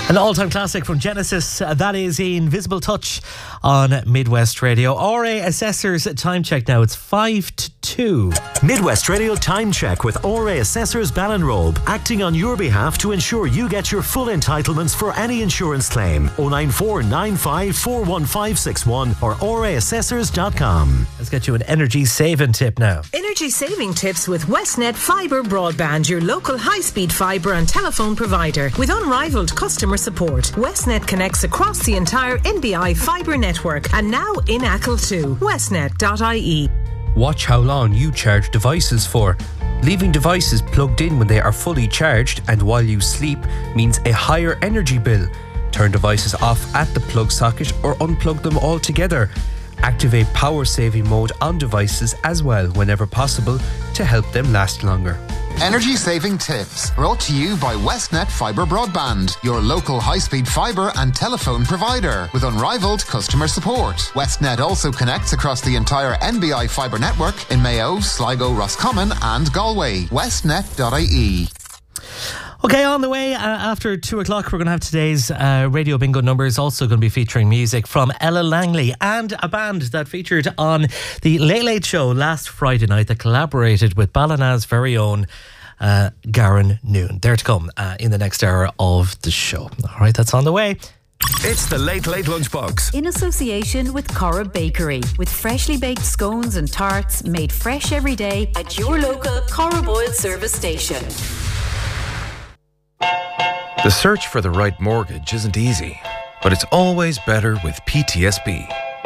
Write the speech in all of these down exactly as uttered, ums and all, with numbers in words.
An all-time classic from Genesis, uh, that is Invisible Touch on Midwest Radio. R A Assessors time check now, it's five to two. Midwest Radio time check with R A Assessors Ballinrobe, acting on your behalf to ensure you get your full entitlements for any insurance claim. oh nine four nine five four one five six one or r a assessors dot com. Let's get you an energy saving tip now. Energy saving tips with Westnet Fibre Broadband, your local high-speed fibre and telephone provider. With unrivaled customer support, Westnet connects across the entire N B I fibre network and now in Achill too. westnet dot I E. Watch how long you charge devices for. Leaving devices plugged in when they are fully charged and while you sleep means a higher energy bill. Turn devices off at the plug socket or unplug them altogether. Activate power saving mode on devices as well whenever possible to help them last longer. Energy saving tips brought to you by Westnet Fibre Broadband, your local high-speed fibre and telephone provider with unrivaled customer support. Westnet also connects across the entire N B I fibre network in Mayo, Sligo, Roscommon and Galway. westnet dot I E. Okay, on the way uh, after two o'clock, we're going to have today's uh, Radio Bingo numbers. Also going to be featuring music from Ella Langley and a band that featured on the Late Late Show last Friday night that collaborated with Ballina's very own uh, Garen Noon. They're to come uh, in the next hour of the show. All right, that's on the way. It's the Late Late Lunchbox. In association with Cora Bakery, with freshly baked scones and tarts made fresh every day at your local Cora Boyle service station. The search for the right mortgage isn't easy, but it's always better with P T S B.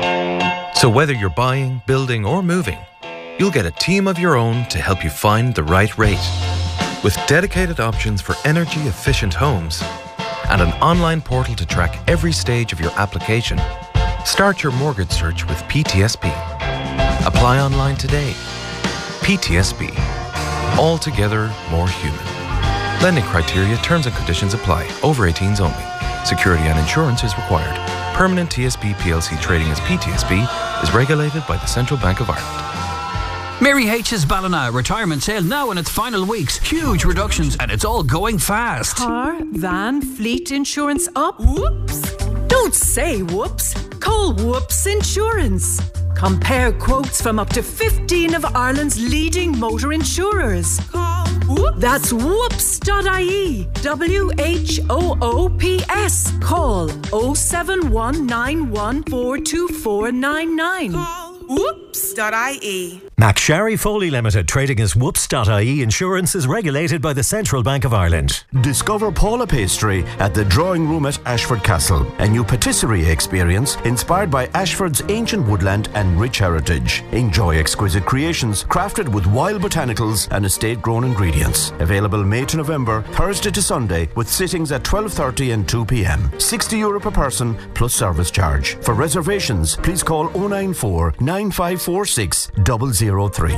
So whether you're buying, building or moving, you'll get a team of your own to help you find the right rate. With dedicated options for energy efficient homes and an online portal to track every stage of your application, start your mortgage search with P T S B. Apply online today. P T S B. Altogether more human. Lending criteria, terms and conditions apply. Over eighteens only. Security and insurance is required. Permanent T S B P L C trading as P T S B is regulated by the Central Bank of Ireland. Mary H's Ballina retirement sale now in its final weeks. Huge reductions and it's all going fast. Car, van, fleet insurance up. Whoops. Don't say whoops. Call Whoops Insurance. Compare quotes from up to fifteen of Ireland's leading motor insurers. Call Whoops. That's whoops dot I E. W H O O P S. Call oh seven one nine one four two four nine nine. Call whoops dot I E. McSharry Foley Limited, trading as whoops dot I E Insurance, is regulated by the Central Bank of Ireland. Discover Paula Pastry at the Drawing Room at Ashford Castle, a new patisserie experience inspired by Ashford's ancient woodland and rich heritage. Enjoy exquisite creations crafted with wild botanicals and estate-grown ingredients. Available May to November, Thursday to Sunday, with sittings at twelve thirty and two p m. sixty euro per person plus service charge. For reservations, please call oh nine four nine five four six zero zero three.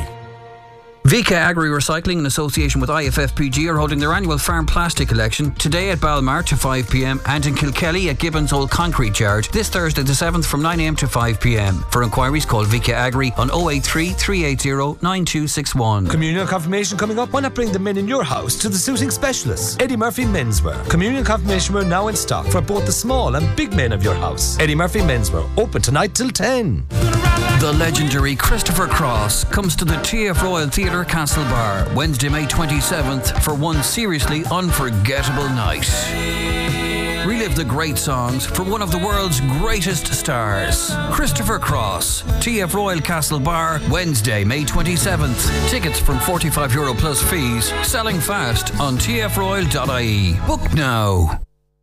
V K Agri Recycling in association with I F F P G are holding their annual farm plastic collection today at Balmar to five p m and in Kilkelly at Gibbons Old Concrete Yard this Thursday the seventh from nine a m to five p m. For inquiries call V K Agri on oh eight three, three eight zero, nine two six one. Communion confirmation coming up. Why not bring the men in your house to the suiting specialists? Eddie Murphy Menswear. Communion confirmation wear now in stock for both the small and big men of your house. Eddie Murphy Menswear, open tonight till ten. The legendary Christopher Cross comes to the T F Royal Theatre Castlebar Wednesday, May twenty-seventh for one seriously unforgettable night. Relive the great songs from one of the world's greatest stars. Christopher Cross, T F Royal Castlebar, Wednesday, May twenty-seventh. Tickets from forty-five euro plus fees. Selling fast on t f royal dot I E. Book now.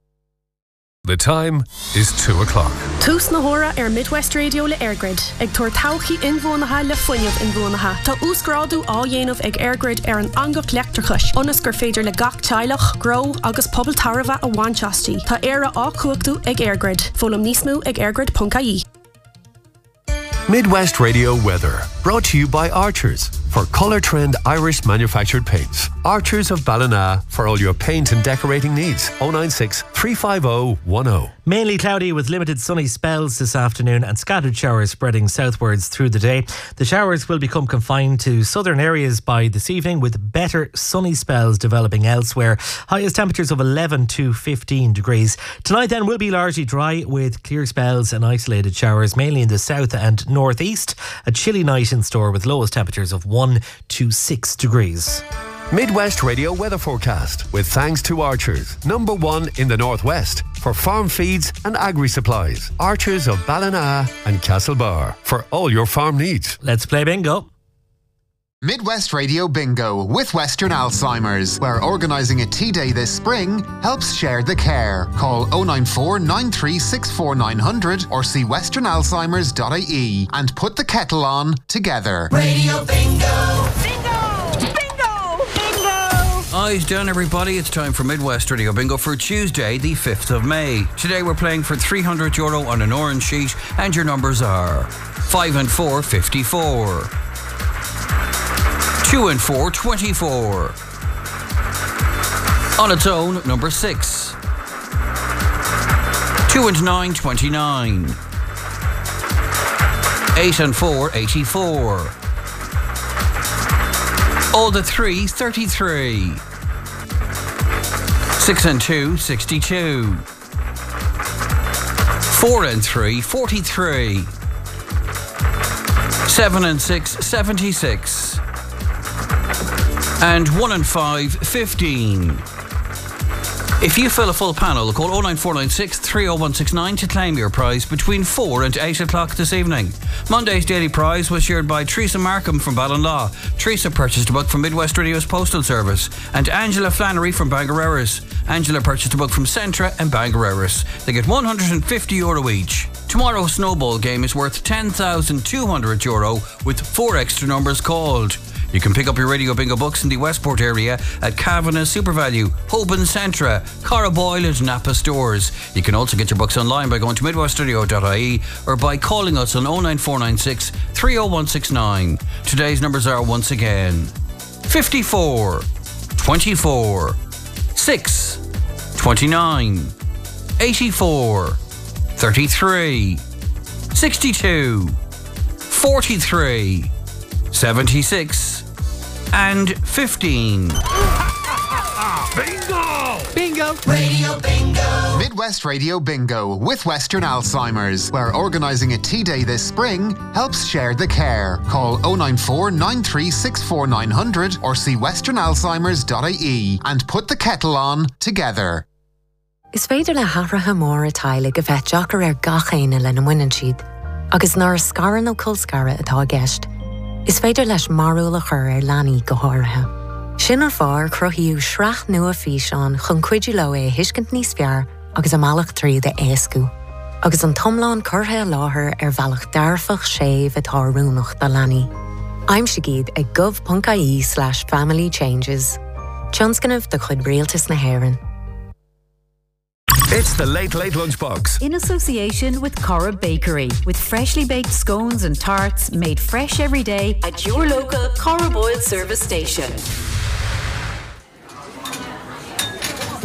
The time is two o'clock. Tús na hóra ar Midwest Radio le Airgrid. Ag tuair tauchaí inmhónatha le foiineamh inmhónatha. Tá úscráidú á dhéanamh ag Airgrid ar an angach leachtarchais. Onas gur féidir le gach teilech, grow agus pobl tarbha a bhainteastí. Tá éire á cuachtú ag Airgrid. Fólam níos mó ag airgrid dot I E. Midwest Radio weather. Brought to you by Archers for Colour Trend Irish manufactured paints. Archers of Ballina for all your paint and decorating needs. oh nine six, three five oh, one oh. Mainly cloudy with limited sunny spells this afternoon and scattered showers spreading southwards through the day. The showers will become confined to southern areas by this evening, with better sunny spells developing elsewhere. Highest temperatures of eleven to fifteen degrees. Tonight then will be largely dry with clear spells and isolated showers, mainly in the south and northeast. A chilly night in store with lowest temperatures of one to six degrees. Midwest Radio weather forecast with thanks to Archers, number one in the northwest for farm feeds and agri supplies. Archers of Ballina and Castlebar for all your farm needs. Let's play bingo. Midwest Radio Bingo with Western Alzheimer's, where organising a tea day this spring helps share the care. Call oh nine four, nine three six four, nine hundred or see western alzheimers dot I E and put the kettle on together. Radio Bingo! Bingo! Bingo! Bingo! Eyes down, everybody. It's time for Midwest Radio Bingo for Tuesday, the fifth of May. Today we're playing for three hundred euro on an orange sheet, and your numbers are five and four, fifty-four. Two and four, twenty-four. On its own, number six. Two and nine, twenty-nine. Eight and four, eighty-four. All the three, thirty-three. Six and two, sixty-two. Four and three, forty-three. Seven and six, seventy-six. And one and five, fifteen. If you fill a full panel, call oh nine four nine six, three oh one six nine to claim your prize between four and eight o'clock this evening. Monday's daily prize was shared by Teresa Markham from Ballinlaw. Teresa purchased a book from Midwest Radio's Postal Service. And Angela Flannery from Bangor-Erris. Angela purchased a book from Centra and Bangor-Erris. They get one hundred fifty euro each. Tomorrow's snowball game is worth ten thousand two hundred euro with four extra numbers called. You can pick up your Radio Bingo books in the Westport area at Kavanagh, SuperValue, Hoban Centra, Carraboyle and Napa stores. You can also get your books online by going to midwest radio dot I E or by calling us on oh nine four nine six, three oh one six nine. Today's numbers are once again fifty-four, twenty-four, six, twenty-nine, eighty-four, thirty-three, sixty-two, forty-three, seventy-six, and fifteen. Bingo! Bingo! Radio Bingo! Midwest Radio Bingo with Western Alzheimer's, where organising a tea day this spring helps share the care. Call oh nine four, nine three six four, nine hundred or see western alzheimers dot I E and put the kettle on together. Is féidir le hathratha mór atá le go bheith deachar ar gachéine le na muinean siad, agus nar scaran ó colscara atá gceist. Is féidir leis marú le chur ar leanaí go háirithe. Sin ar fáir cruthaíodh sreacht nua físeán chun cuidiú le é hiiscint níos fearr agus amálach tríd a éascú. Agus an tomláin curtha láthair ar bhealach dearfach séimh atá rúnach do leanaí. Aimsigid ag gov.ie slash family changes. Tionscanamh de chud rialtas na hÉireann. It's the Late Late Lunchbox. In association with Cora Bakery, with freshly baked scones and tarts made fresh every day at your local Cora Boyle service station.